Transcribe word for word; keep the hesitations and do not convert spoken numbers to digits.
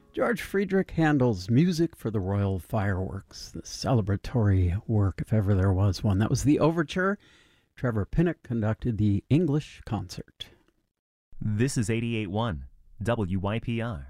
George Friedrich Handel's Music for the Royal Fireworks, the celebratory work, if ever there was one. That was the overture. Trevor Pinnock conducted the English concert. This is eighty-eight point one W Y P R.